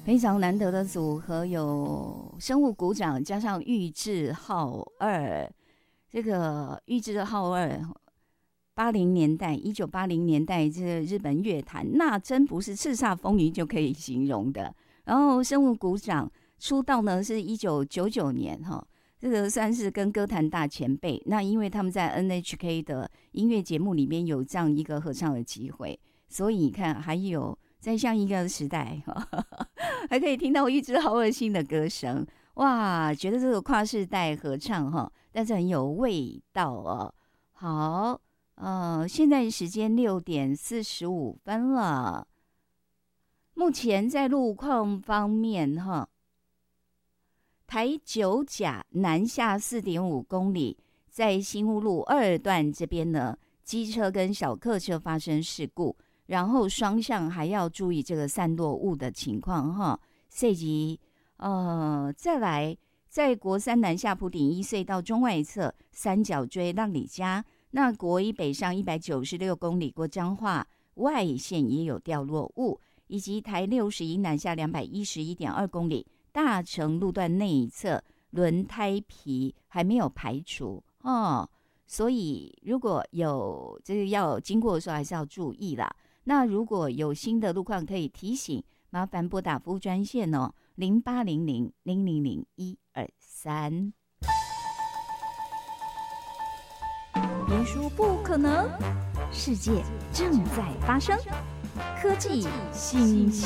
非常难得的组合，有生物股长加上玉置浩二。这个玉置浩二1980年代这个日本乐坛，那真不是叱咤风云就可以形容的。然后生物股长出道呢是1999年哈，这个算是跟歌坛大前辈。那因为他们在 NHK 的音乐节目里面有这样一个合唱的机会，所以你看还有在像一个时代还可以听到玉置浩二新的歌声，哇，觉得这个跨世代合唱哈，但是很有味道哦。好，现在时间6:45了。目前在路况方面哈，台九甲南下4.5公里，在新屋路2段这边呢，机车跟小客车发生事故，然后双向还要注意这个散落物的情况哈。所以再来在国三南下埔顶一隧道中外侧三角锥浪里家，那国一北上196公里过彰化外线也有掉落物，以及台61南下211.2公里大成路段内侧轮胎皮还没有排除哦，所以如果有这个要经过的时候还是要注意啦。那如果有新的路况可以提醒，麻烦拨打服务专线哦，0800-000-123。别说不可能，世界正在发生，科技新